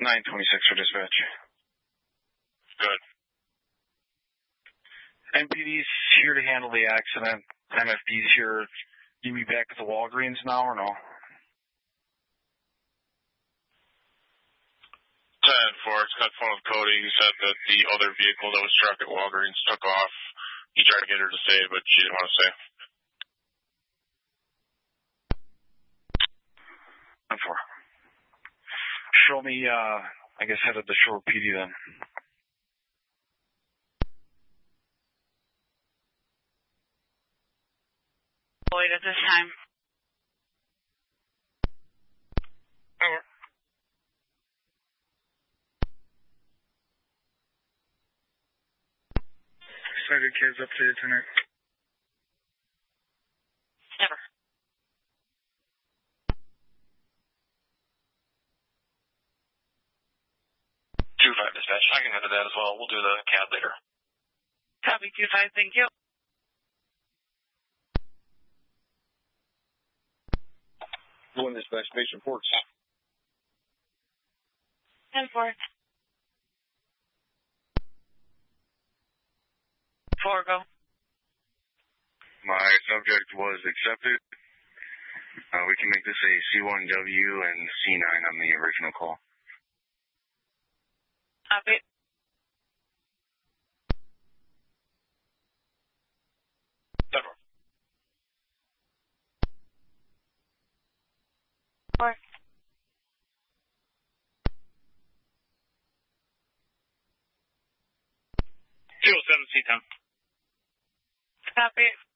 926 for dispatch. Good. MPD's here to handle the accident. MFD's here. You be back at the Walgreens now or no? 10-4, it's got phone with Cody. He said that the other vehicle that was struck at Walgreens took off. He tried to get her to stay, but she didn't want to stay. 10-4. Show me, I guess, head of the Shore PD then. Lloyd at this time. Over. Excited kids up to you tonight. Never. 2-5 dispatch. I can head to that as well. We'll do the CAD later. Copy 2-5, thank you. 1 dispatch, patient reports. 10-4. 4, go. My subject was accepted. We can make this a C1W and C9 on the original call. Copy. Never. 4. 207 C-Town. Copy.